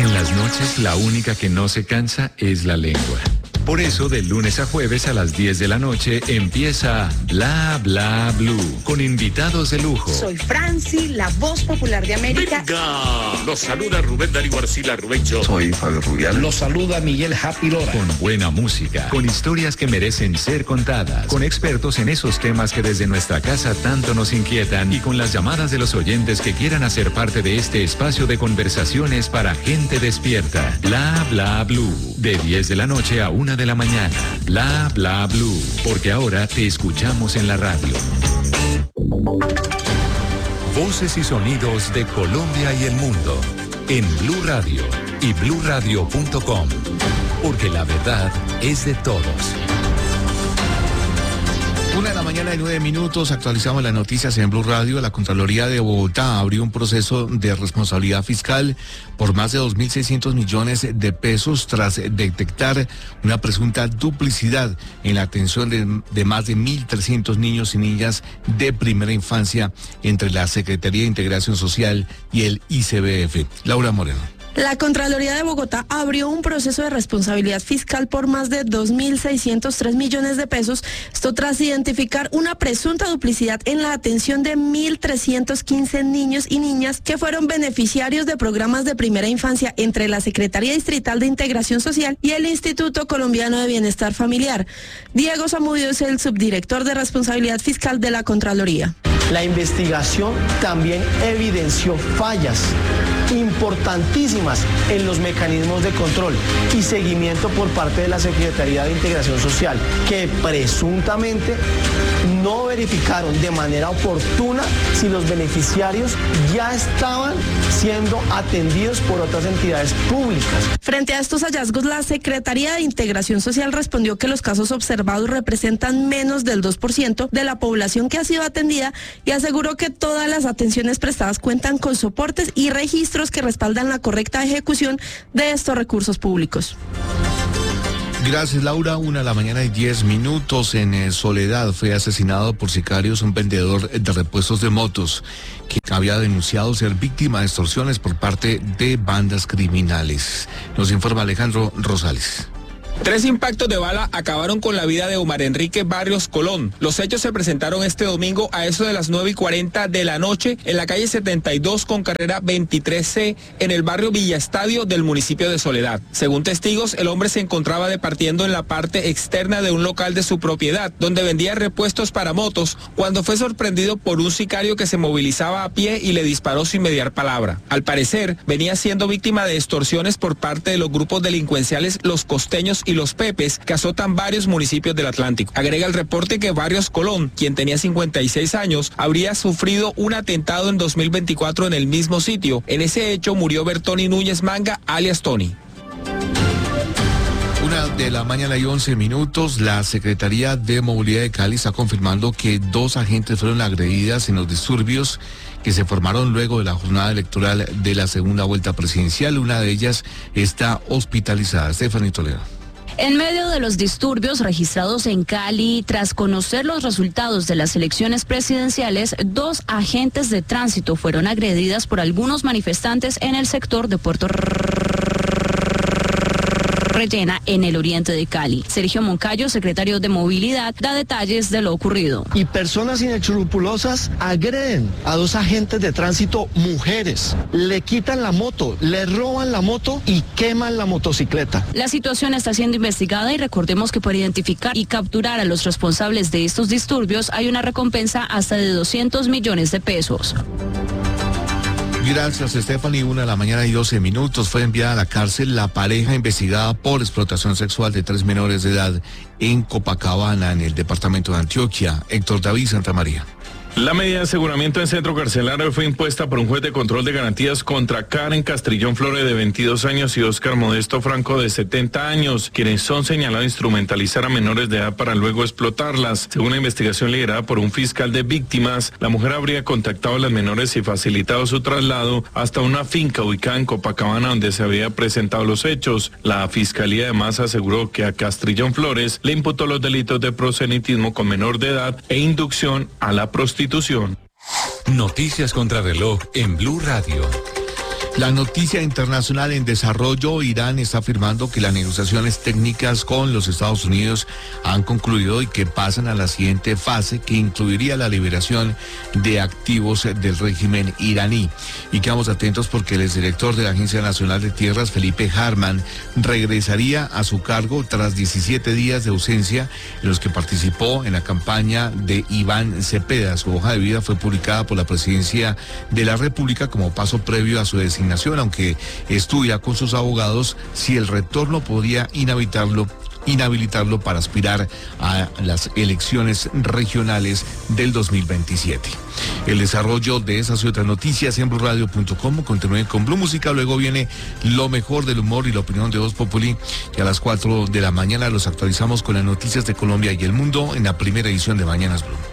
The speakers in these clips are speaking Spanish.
En las noches, la única que no se cansa es la lengua. Por eso, de lunes a jueves a las 10 de la noche empieza Bla Bla Blue, con invitados de lujo. Soy Franci, la voz popular de América. ¡Venga! Los saluda Rubén Darío Arcila Rubencho. Soy Fabio Rubial. Los saluda Miguel Happy Lora. Con buena música, con historias que merecen ser contadas, con expertos en esos temas que desde nuestra casa tanto nos inquietan y con las llamadas de los oyentes que quieran hacer parte de este espacio de conversaciones para gente despierta. Bla Bla Blue, de 10 de la noche a 1 de la mañana. Bla Bla Blue, porque ahora te escuchamos en la radio. Voces y sonidos de Colombia y el mundo en Blue Radio y bluradio.com, porque la verdad es de todos. 1:09 a.m, actualizamos las noticias en Blue Radio. La Contraloría de Bogotá abrió un proceso de responsabilidad fiscal por más de 2.600 millones de pesos tras detectar una presunta duplicidad en la atención de más de 1.300 niños y niñas de primera infancia entre la Secretaría de Integración Social y el ICBF. Laura Moreno. La Contraloría de Bogotá abrió un proceso de responsabilidad fiscal por más de 2.603 millones de pesos, esto tras identificar una presunta duplicidad en la atención de 1.315 niños y niñas que fueron beneficiarios de programas de primera infancia entre la Secretaría Distrital de Integración Social y el Instituto Colombiano de Bienestar Familiar. Diego Zamudio es el subdirector de responsabilidad fiscal de la Contraloría. La investigación también evidenció fallas importantísimas en los mecanismos de control y seguimiento por parte de la Secretaría de Integración Social, que presuntamente no verificaron de manera oportuna si los beneficiarios ya estaban siendo atendidos por otras entidades públicas. Frente a estos hallazgos, la Secretaría de Integración Social respondió que los casos observados representan menos del 2% de la población que ha sido atendida y aseguró que todas las atenciones prestadas cuentan con soportes y registros que respaldan la correcta ejecución de estos recursos públicos. Gracias, Laura. 1:10 a.m. en Soledad fue asesinado por sicarios un vendedor de repuestos de motos que había denunciado ser víctima de extorsiones por parte de bandas criminales. Nos informa Alejandro Rosales. 3 impactos de bala acabaron con la vida de Omar Enrique Barrios Colón. Los hechos se presentaron este domingo a eso de las 9:40 de la noche en la calle 72 con carrera 23C en el barrio Villa Estadio del municipio de Soledad. Según testigos, el hombre se encontraba departiendo en la parte externa de un local de su propiedad, donde vendía repuestos para motos, cuando fue sorprendido por un sicario que se movilizaba a pie y le disparó sin mediar palabra. Al parecer, venía siendo víctima de extorsiones por parte de los grupos delincuenciales Los Costeños y Los Pepes, que azotan varios municipios del Atlántico. Agrega el reporte que Barrios Colón, quien tenía 56 años, habría sufrido un atentado en 2024 en el mismo sitio. En ese hecho murió Bertoni Núñez Manga, alias Tony. 1:11 a.m, la Secretaría de Movilidad de Cali está confirmando que 2 agentes fueron agredidas en los disturbios que se formaron luego de la jornada electoral de la segunda vuelta presidencial. Una de ellas está hospitalizada. Stephanie Toledo. En medio de los disturbios registrados en Cali, tras conocer los resultados de las elecciones presidenciales, 2 agentes de tránsito fueron agredidas por algunos manifestantes en el sector de Puerto Rellena, en el oriente de Cali. Sergio Moncayo, secretario de Movilidad, da detalles de lo ocurrido. Y personas inescrupulosas agreden a 2 agentes de tránsito mujeres, le quitan la moto, le roban la moto y queman la motocicleta. La situación está siendo investigada y recordemos que para identificar y capturar a los responsables de estos disturbios hay una recompensa hasta de 200 millones de pesos. Gracias, Stephanie. 1:12 a.m. Fue enviada a la cárcel la pareja investigada por explotación sexual de 3 menores de edad en Copacabana, en el departamento de Antioquia. Héctor David Santamaría. La medida de aseguramiento en centro carcelario fue impuesta por un juez de control de garantías contra Karen Castrillón Flores, de 22 años, y Óscar Modesto Franco, de 70 años, quienes son señalados de instrumentalizar a menores de edad para luego explotarlas. Según una investigación liderada por un fiscal de víctimas, la mujer habría contactado a las menores y facilitado su traslado hasta una finca ubicada en Copacabana, donde se había presentado los hechos. La fiscalía además aseguró que a Castrillón Flores le imputó los delitos de proselitismo con menor de edad e inducción a la prostitución. Noticias contra reloj en Blue Radio. La noticia internacional en desarrollo: Irán está afirmando que las negociaciones técnicas con los Estados Unidos han concluido y que pasan a la siguiente fase, que incluiría la liberación de activos del régimen iraní. Y quedamos atentos porque el exdirector de la Agencia Nacional de Tierras, Felipe Harman, regresaría a su cargo tras 17 días de ausencia en los que participó en la campaña de Iván Cepeda. Su hoja de vida fue publicada por la Presidencia de la República como paso previo a su designación, aunque estudia con sus abogados si el retorno podía inhabilitarlo para aspirar a las elecciones regionales del 2027. El desarrollo de esas y otras noticias en BluRadio.com. Continúen con Blue Música, luego viene lo mejor del humor y la opinión de Voz Populi, y a las 4 de la mañana los actualizamos con las noticias de Colombia y el mundo en la primera edición de Mañanas Blue.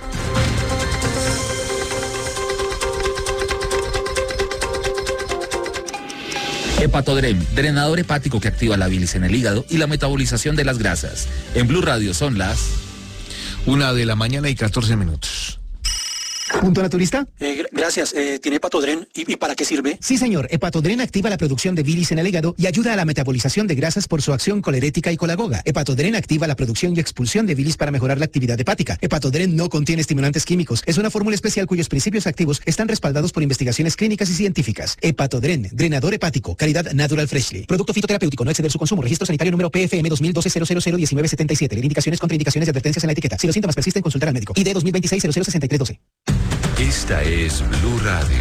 Hepatodrem, drenador hepático que activa la bilis en el hígado y la metabolización de las grasas. En Blue Radio son las 1 de la mañana y 14 minutos. ¿Punto naturista? Gracias. ¿Tiene Hepatodren? ¿Y para qué sirve? Sí, señor. Hepatodren activa la producción de bilis en el hígado y ayuda a la metabolización de grasas por su acción colerética y colagoga. Hepatodren activa la producción y expulsión de bilis para mejorar la actividad hepática. Hepatodren no contiene estimulantes químicos. Es una fórmula especial cuyos principios activos están respaldados por investigaciones clínicas y científicas. Hepatodren, drenador hepático, calidad Natural Freshly. Producto fitoterapéutico, no exceder su consumo. Registro sanitario número PFM 2012-001977. Indicaciones, contraindicaciones y advertencias en la etiqueta. Si los síntomas persisten, consultar al médico. ID 2026-006312. Esta es Blue Radio.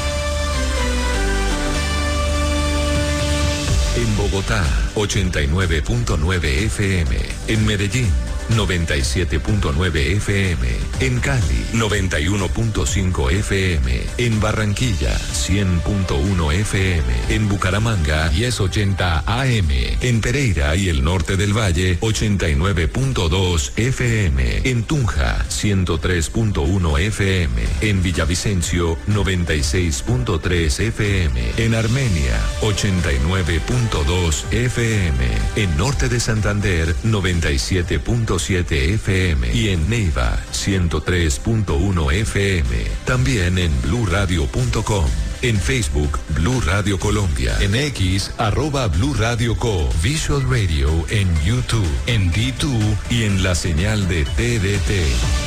En Bogotá, 89.9 FM. En Medellín, 97.9 FM. En Cali, 91.5 FM. En Barranquilla, 100.1 FM. En Bucaramanga, 1080 AM. En Pereira y el norte del Valle, 89.2 FM. En Tunja, 103.1 FM. En Villavicencio, 96.3 FM. En Armenia, 89.2 FM. En norte de Santander, 97.7 FM y en Neiva 103.1 FM. También en BluRadio.com. En Facebook, Blue Radio Colombia. En X, @Blue Radio Co. Visual Radio en YouTube, en D2 y en la señal de TDT.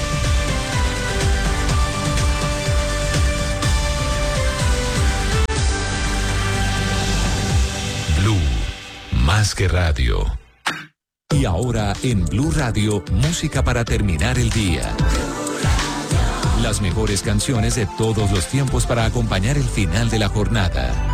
Blue, más que radio. Y ahora en Blue Radio, música para terminar el día. Las mejores canciones de todos los tiempos para acompañar el final de la jornada.